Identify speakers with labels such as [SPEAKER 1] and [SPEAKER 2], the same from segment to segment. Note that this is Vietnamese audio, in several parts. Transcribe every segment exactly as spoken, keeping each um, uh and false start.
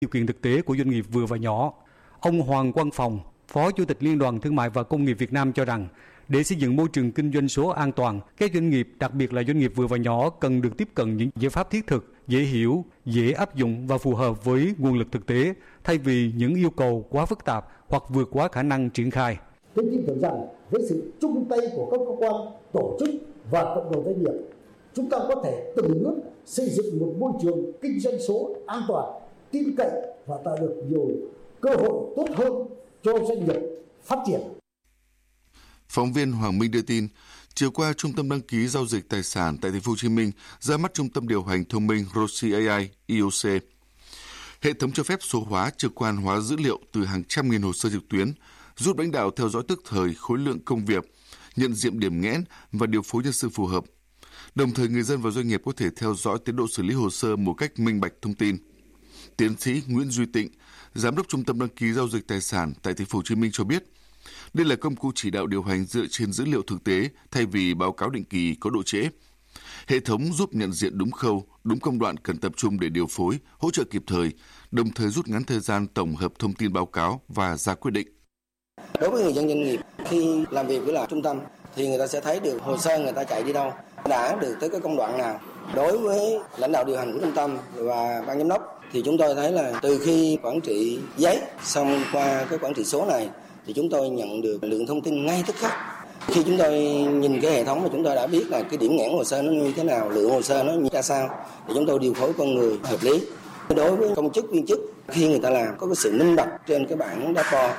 [SPEAKER 1] điều kiện thực tế của doanh nghiệp vừa và nhỏ. Ông Hoàng Quang Phòng, Phó Chủ tịch Liên đoàn Thương mại và Công nghiệp Việt Nam cho rằng, để xây dựng môi trường kinh doanh số an toàn, các doanh nghiệp, đặc biệt là doanh nghiệp vừa và nhỏ, cần được tiếp cận những giải pháp thiết thực, dễ hiểu, dễ áp dụng và phù hợp với nguồn lực thực tế, thay vì những yêu cầu quá phức tạp hoặc vượt quá khả năng triển khai.
[SPEAKER 2] Tôi tin tưởng rằng với sự chung tay của các cơ quan, tổ chức và cộng đồng doanh nghiệp, chúng ta có thể từng bước xây dựng một môi trường kinh doanh số an toàn, tin cậy và tạo được nhiều cơ hội tốt hơn cho doanh nghiệp phát triển.
[SPEAKER 3] Phóng viên Hoàng Minh đưa tin, chiều qua Trung tâm đăng ký giao dịch tài sản tại Thành phố Hồ Chí Minh ra mắt Trung tâm điều hành thông minh Roshi a i e o xê. Hệ thống cho phép số hóa, trực quan hóa dữ liệu từ hàng trăm nghìn hồ sơ trực tuyến, giúp lãnh đạo theo dõi tức thời khối lượng công việc, nhận diện điểm nghẽn và điều phối nhân sự phù hợp. Đồng thời, người dân và doanh nghiệp có thể theo dõi tiến độ xử lý hồ sơ một cách minh bạch thông tin. Tiến sĩ Nguyễn Duy Tịnh, Giám đốc Trung tâm đăng ký giao dịch tài sản tại Thành phố Hồ Chí Minh cho biết, đây là công cụ chỉ đạo điều hành dựa trên dữ liệu thực tế thay vì báo cáo định kỳ có độ trễ. Hệ thống giúp nhận diện đúng khâu, đúng công đoạn cần tập trung để điều phối, hỗ trợ kịp thời, đồng thời rút ngắn thời gian tổng hợp thông tin báo cáo và ra quyết định.
[SPEAKER 4] Đối với người dân doanh nghiệp, khi làm việc với là trung tâm thì người ta sẽ thấy được hồ sơ người ta chạy đi đâu, đã được tới cái công đoạn nào. Đối với lãnh đạo điều hành của trung tâm và ban giám đốc thì chúng tôi thấy là từ khi quản trị giấy xong qua cái quản trị số này thì chúng tôi nhận được lượng thông tin ngay tức khắc. Khi chúng tôi nhìn cái hệ thống mà chúng tôi đã biết là cái điểm nghẽn hồ sơ nó như thế nào, lượng hồ sơ nó như ra sao, thì chúng tôi điều phối con người hợp lý. Đối với công chức viên chức, khi người ta làm có cái sự minh bạch trên cái bảng dashboard.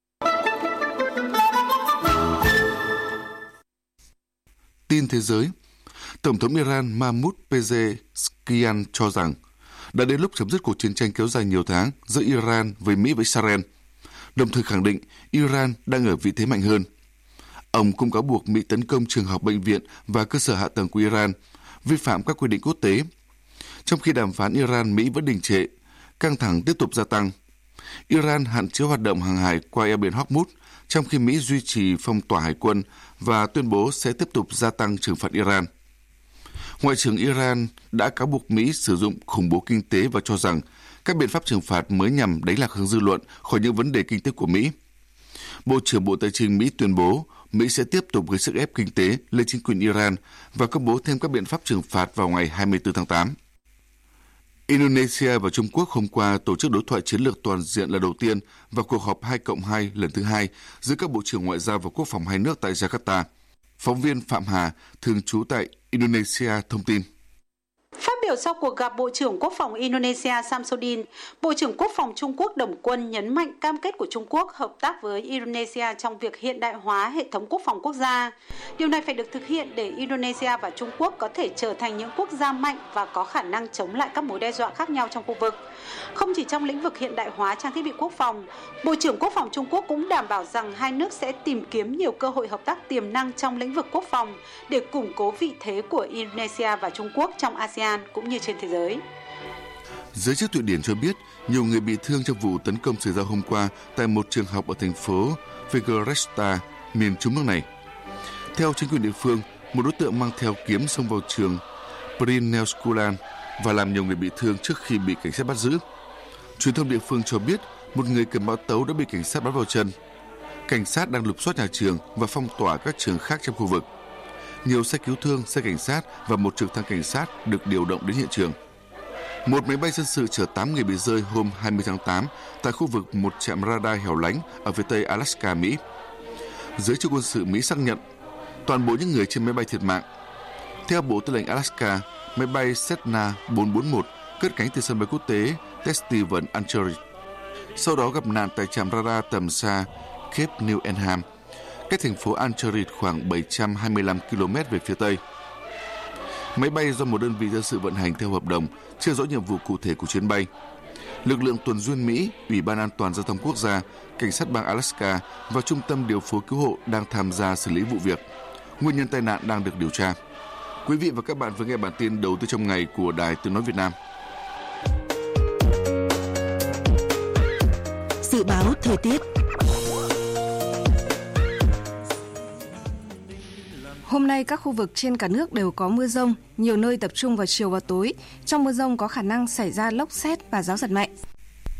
[SPEAKER 3] Tin thế giới, Tổng thống Iran Mahmoud Pezeshkian cho rằng đã đến lúc chấm dứt cuộc chiến tranh kéo dài nhiều tháng giữa Iran với Mỹ và Israel, đồng thời khẳng định Iran đang ở vị thế mạnh hơn. Ông cũng cáo buộc Mỹ tấn công trường học, bệnh viện và cơ sở hạ tầng của Iran, vi phạm các quy định quốc tế. Trong khi đàm phán Iran-Mỹ vẫn đình trệ, căng thẳng tiếp tục gia tăng. Iran hạn chế hoạt động hàng hải qua eo biển Hormuz, trong khi Mỹ duy trì phong tỏa hải quân và tuyên bố sẽ tiếp tục gia tăng trừng phạt Iran. Ngoại trưởng Iran đã cáo buộc Mỹ sử dụng khủng bố kinh tế và cho rằng các biện pháp trừng phạt mới nhằm đánh lạc hướng dư luận khỏi những vấn đề kinh tế của Mỹ. Bộ trưởng Bộ Tài chính Mỹ tuyên bố Mỹ sẽ tiếp tục gây sức ép kinh tế lên chính quyền Iran và công bố thêm các biện pháp trừng phạt vào ngày hai mươi tư tháng tám. Indonesia và Trung Quốc hôm qua tổ chức đối thoại chiến lược toàn diện lần đầu tiên và cuộc họp hai cộng hai lần thứ hai giữa các bộ trưởng ngoại giao và quốc phòng hai nước tại Jakarta. Phóng viên Phạm Hà, thường trú tại Indonesia thông tin.
[SPEAKER 5] Phát biểu sau cuộc gặp Bộ trưởng Quốc phòng Indonesia Samsudin, Bộ trưởng Quốc phòng Trung Quốc Đồng Quân nhấn mạnh cam kết của Trung Quốc hợp tác với Indonesia trong việc hiện đại hóa hệ thống quốc phòng quốc gia. Điều này phải được thực hiện để Indonesia và Trung Quốc có thể trở thành những quốc gia mạnh và có khả năng chống lại các mối đe dọa khác nhau trong khu vực. Không chỉ trong lĩnh vực hiện đại hóa trang thiết bị quốc phòng, Bộ trưởng Quốc phòng Trung Quốc cũng đảm bảo rằng hai nước sẽ tìm kiếm nhiều cơ hội hợp tác tiềm năng trong lĩnh vực quốc phòng để củng cố vị thế của Indonesia và Trung Quốc trong a sê an cũng như trên thế giới.
[SPEAKER 3] Giới chức Thụy Điển cho biết nhiều người bị thương trong vụ tấn công xảy ra hôm qua tại một trường học ở thành phố Fagersta, miền trung nước này. Theo chính quyền địa phương, một đối tượng mang theo kiếm xông vào trường Prinelskulan và làm nhiều người bị thương trước khi bị cảnh sát bắt giữ. Truyền thông địa phương cho biết một người cầm mã tấu đã bị cảnh sát bắt vào chân. Cảnh sát đang lục soát nhà trường và phong tỏa các trường khác trong khu vực. Nhiều xe cứu thương, xe cảnh sát và một trực thăng cảnh sát được điều động đến hiện trường. Một máy bay dân sự chở tám người bị rơi hôm hai mươi tháng tám tại khu vực một trạm radar hẻo lánh ở phía tây Alaska, Mỹ. Giới chức quân sự Mỹ xác nhận toàn bộ những người trên máy bay thiệt mạng. Theo Bộ Tư lệnh Alaska, máy bay Cessna bốn bốn một cất cánh từ sân bay quốc tế Ted Stevens Anchorage. Sau đó gặp nạn tại trạm radar tầm xa Cape New Enham, cách thành phố Anchorage khoảng bảy trăm hai mươi lăm ki lô mét về phía tây. Máy bay do một đơn vị dân sự vận hành theo hợp đồng, chưa rõ nhiệm vụ cụ thể của chuyến bay. Lực lượng tuần duyên Mỹ, Ủy ban An toàn Giao thông Quốc gia, Cảnh sát bang Alaska và Trung tâm điều phối cứu hộ đang tham gia xử lý vụ việc. Nguyên nhân tai nạn đang được điều tra. Quý vị và các bạn vừa nghe bản tin đầu tư trong ngày của Đài Tiếng nói Việt Nam.
[SPEAKER 6] Dự báo thời tiết. Hôm nay các khu vực trên cả nước đều có mưa rông, nhiều nơi tập trung vào chiều và tối. Trong mưa rông có khả năng xảy ra lốc sét và gió giật mạnh.